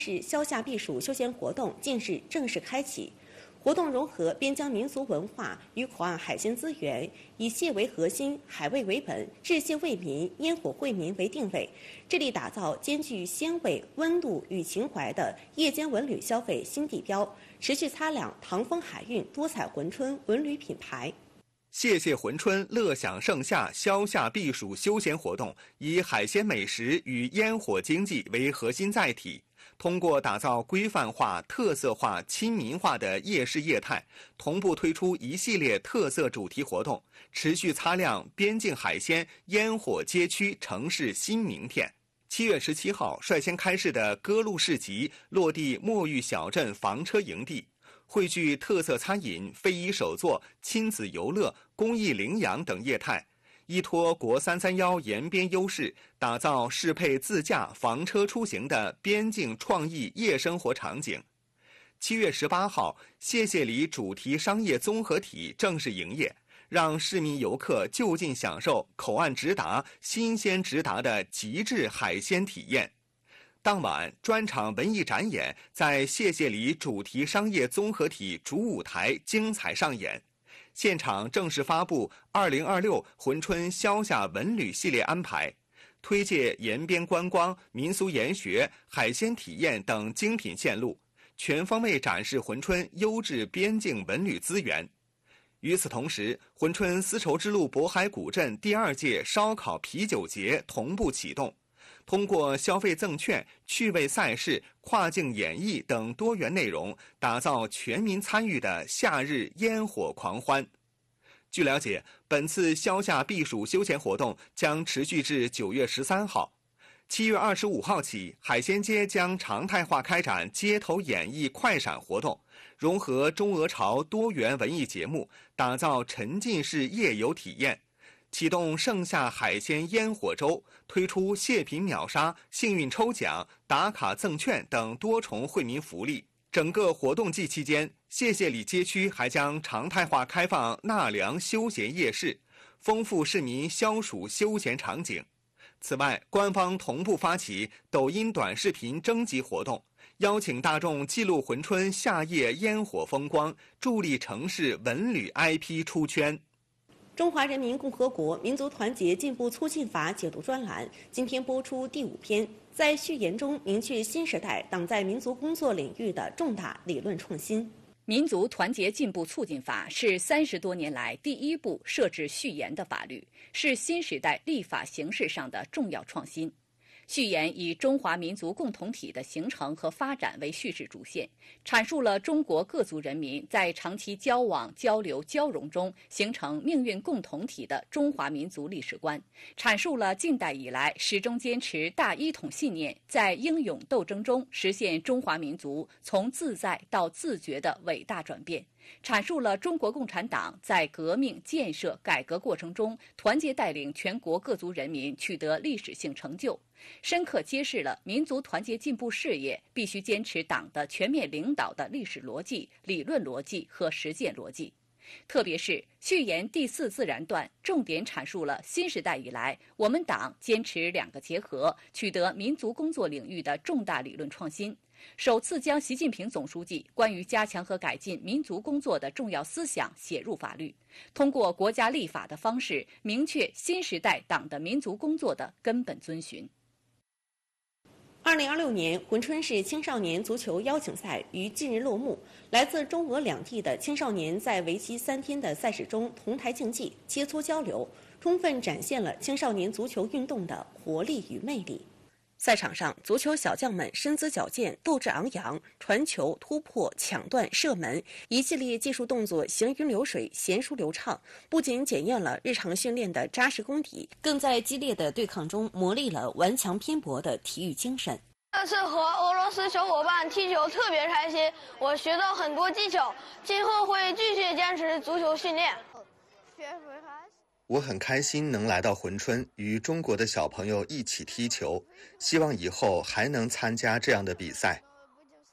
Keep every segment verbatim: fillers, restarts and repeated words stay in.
是消夏避暑休闲活动近日正式开启。活动融合边疆民俗文化与口岸海鲜资源，以蟹为核心、海味为本、制蟹为民、烟火惠民为定位，致力打造兼具鲜味、温度与情怀的夜间文旅消费新地标，持续擦亮唐风海运多彩珲春文旅品牌。 谢谢珲春乐享盛夏消夏避暑休闲活动，以海鲜美食与烟火经济为核心载体，通过打造规范化、特色化、亲民化的夜市业态，同步推出一系列特色主题活动，持续擦亮边境海鲜烟火街区城市新名片。七月十七号率先开市的歌路市集落地墨玉小镇房车营地，汇聚特色餐饮、非遗手作、亲子游乐、公益领养等业态，依托国三三幺沿边优势，打造适配自驾房车出行的边境创意夜生活场景。七月十八号，谢谢里主题商业综合体正式营业，让市民游客就近享受口岸直达、新鲜直达的极致海鲜体验。当晚，专场文艺展演在谢谢里主题商业综合体主舞台精彩上演。现场正式发布二零二六珲春消夏文旅系列安排，推介沿边观光、民俗研学、海鲜体验等精品线路，全方位展示珲春优质边境文旅资源。与此同时，珲春丝绸之路渤海古镇第二届烧烤啤酒节同步启动，通过消费赠券、趣味赛事、跨境演绎等多元内容，打造全民参与的夏日烟火狂欢。据了解，本次消夏避暑休闲活动将持续至九月十三号。七月二十五号起，海鲜街将常态化开展街头演艺快闪活动，融合中俄朝多元文艺节目，打造沉浸式夜游体验。启动盛夏海鲜烟火周，推出蟹品秒杀、幸运抽奖、打卡赠券等多重惠民福利。整个活动季期间，谢谢里街区还将常态化开放纳凉休闲夜市，丰富市民消暑休闲场景。此外，官方同步发起抖音短视频征集活动，邀请大众记录珲春夏夜烟火风光，助力城市文旅 I P 出圈。 中华人民共和国民族团结进步促进法解读专栏今天播出第五篇，在序言中明确新时代党在民族工作领域的重大理论创新。 民族团结进步促进法是三十多年来第一部设置序言的法律，是新时代立法形势上的重要创新。序言以中华民族共同体的形成和发展为叙事主线，阐述了中国各族人民在长期交往、交流、交融中形成命运共同体的中华民族历史观，阐述了近代以来始终坚持大一统信念，在英勇斗争中实现中华民族从自在到自觉的伟大转变，阐述了中国共产党在革命、建设、改革过程中团结带领全国各族人民取得历史性成就，深刻揭示了民族团结进步事业必须坚持党的全面领导的历史逻辑、理论逻辑和实践逻辑。特别是序言第四自然段重点阐述了新时代以来我们党坚持两个结合，取得民族工作领域的重大理论创新，首次将习近平总书记关于加强和改进民族工作的重要思想写入法律，通过国家立法的方式明确新时代党的民族工作的根本遵循。 二零二六年珲春市青少年足球邀请赛于近日落幕，来自中俄两地的青少年在为期三天的赛事中同台竞技、切磋交流，充分展现了青少年足球运动的活力与魅力。赛场上，足球小将们身姿矫健、斗志昂扬，传球、突破、抢断、射门，一系列技术动作行云流水、娴熟流畅，不仅检验了日常训练的扎实功底，更在激烈的对抗中磨砺了顽强拼搏的体育精神。 这次和俄罗斯小伙伴踢球特别开心，我学到很多技巧，今后会继续坚持足球训练。 我很开心能来到珲春，与中国的小朋友一起踢球，希望以后还能参加这样的比赛。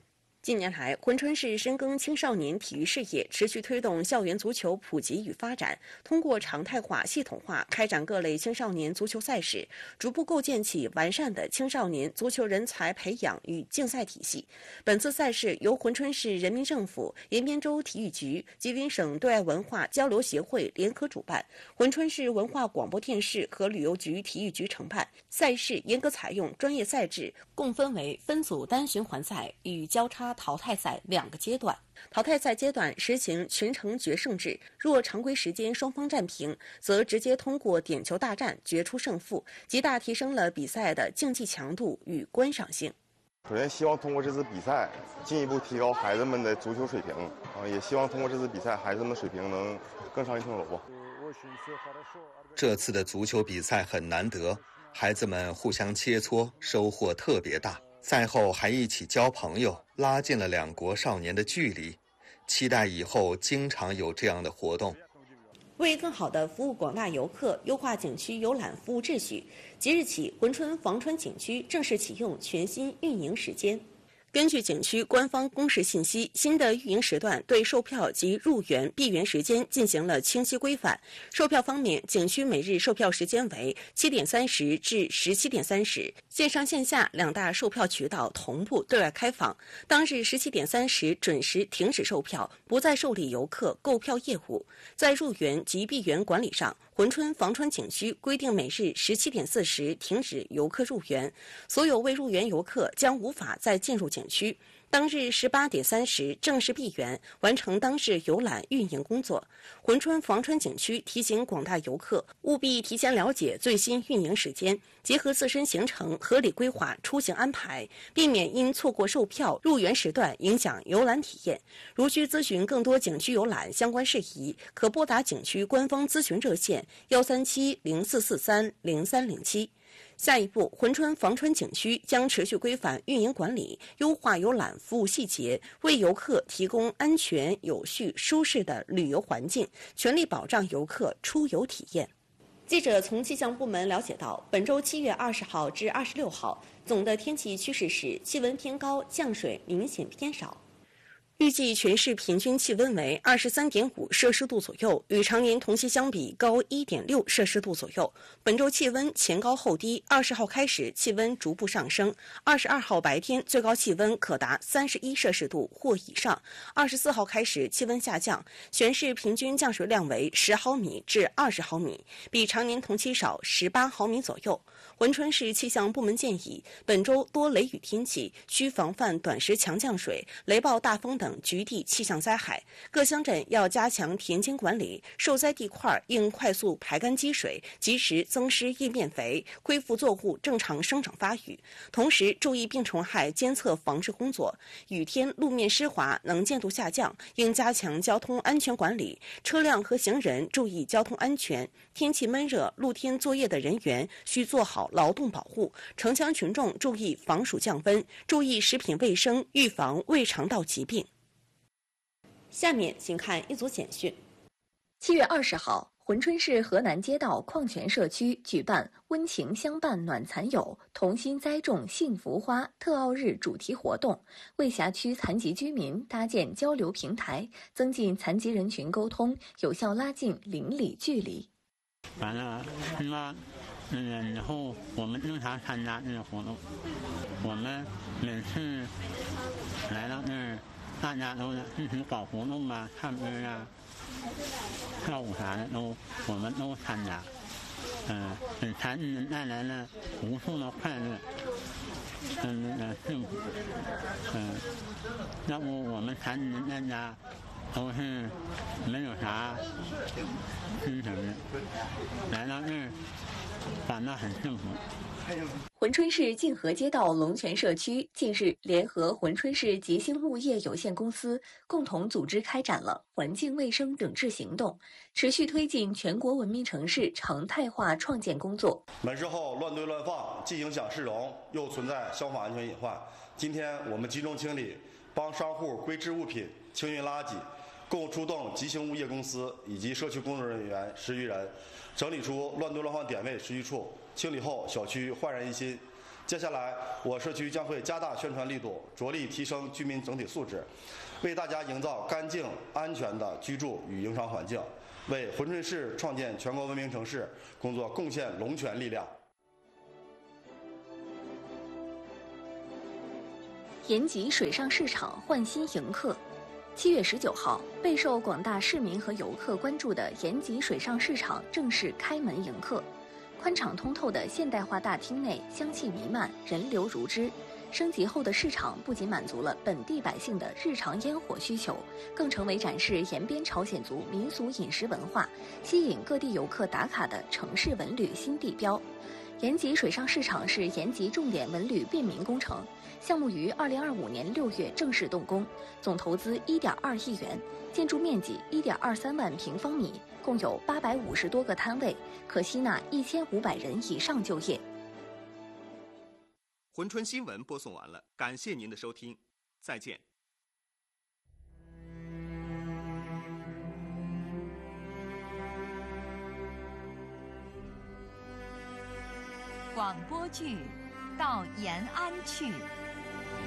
近年来，珲春市深耕青少年体育事业，持续推动校园足球普及与发展，通过常态化、系统化开展各类青少年足球赛事，逐步构建起完善的青少年足球人才培养与竞赛体系。本次赛事由珲春市人民政府延边州体育局、吉林省对外文化交流协会联合主办，珲春市文化广播电视和旅游局体育局承办。赛事严格采用专业赛制，共分为分组单循环赛与交叉淘汰赛两个阶段。淘汰赛阶段实行全程决胜制，若常规时间双方战平，则直接通过点球大战决出胜负，极大提升了比赛的竞技强度与观赏性。 首先希望通过这次比赛进一步提高孩子们的足球水平啊，也希望通过这次比赛孩子们的水平能更上一层楼。 这次的足球比赛很难得，孩子们互相切磋，收获特别大。赛后还一起交朋友，拉近了两国少年的距离。期待以后经常有这样的活动。 为更好地服务广大游客，优化景区游览服务秩序，即日起，珲春防川景区正式启用全新运营时间。根据景区官方公示信息，新的运营时段对售票及入园闭园时间进行了清晰规范。售票方面，景区每日售票时间为七点三十至十七点三十，线上线下两大售票渠道同步对外开放。当日十七点三十准时停止售票，不再受理游客购票业务。在入园及闭园管理上，珲春防川景区规定每日十七点四十停止游客入园，所有未入园游客将无法再进入景区。当日十八点三十正式闭园，完成当日游览运营工作。珲春防川景区提醒广大游客务必提前了解最新运营时间，结合自身行程合理规划出行安排，避免因错过售票入园时段影响游览体验。如需咨询更多景区游览相关事宜，可拨打景区官方咨询热线幺三七零四四三零三零七。下一步，珲春防川景区将持续规范运营管理，优化游览服务细节，为游客提供安全、有序、舒适的旅游环境，全力保障游客出游体验。记者从气象部门了解到，本周七月二十号至二十六号，总的天气趋势是气温偏高，降水明显偏少。预计全市平均气温为二十三点五摄氏度左右，与常年同期相比高一点六摄氏度左右。本周气温前高后低，二十号开始气温逐步上升，二十二号白天最高气温可达三十一摄氏度或以上，二十四号开始气温下降，全市平均降水量为十毫米至二十毫米，比常年同期少十八毫米左右。珲春市气象部门建议，本周多雷雨天气，需防范短时强降水、雷暴、大风等局地气象灾害。各乡镇要加强田间管理，受灾地块应快速排干积水，及时增施叶面肥，恢复作物正常生长发育。同时，注意病虫害监测防治工作。雨天路面湿滑，能见度下降，应加强交通安全管理，车辆和行人注意交通安全。天气闷热，露天作业的人员需做好劳动保护，城乡群众注意防暑降温，注意食品卫生，预防胃肠道疾病。下面请看一组简讯。 七月二十号，珲春市河南街道矿泉社区举办“温情相伴暖残友，同心栽种幸福花”特奥日主题活动，为辖区残疾居民搭建交流平台，增进残疾人群沟通，有效拉近邻里距离。 完了，那嗯，以后我们经常参加这个活动，我们每次来到那儿，大家都一起搞活动啊，唱歌啊、跳舞啥的都，我们都参加。嗯，给残疾人带来了无数的快乐跟那个幸福。嗯，要不我们残疾人在家都是没有啥精神的，来到这儿感到很幸福。 珲春市泾河街道龙泉社区近日联合珲春市吉星物业有限公司共同组织开展了环境卫生整治行动，持续推进全国文明城市常态化创建工作。 门市后乱堆乱放，既影响市容，又存在消防安全隐患。今天我们集中清理，帮商户归置物品、清运垃圾，共出动吉星物业公司以及社区工作人员十余人，整理出乱堆乱放点位十余处。清理后，小区焕然一新。 接下来，我社区将会加大宣传力度，着力提升居民整体素质，为大家营造干净、安全的居住与营商环境，为珲春市创建全国文明城市工作贡献龙泉力量。 延吉水上市场焕新迎客。七月十九号，备受广大市民和游客关注的延吉水上市场正式开门迎客。宽敞通透的现代化大厅内香气弥漫，人流如织。升级后的市场不仅满足了本地百姓的日常烟火需求，更成为展示延边朝鲜族民俗饮食文化、吸引各地游客打卡的城市文旅新地标。延吉水上市场是延吉重点文旅便民工程，项目于二零二五年六月正式动工，总投资一点二亿元，建筑面积一点二三万平方米，共有八百五十多个摊位，可吸纳一千五百人以上就业。 珲春新闻播送完了，感谢您的收听，再见。 广播剧《到延安去》。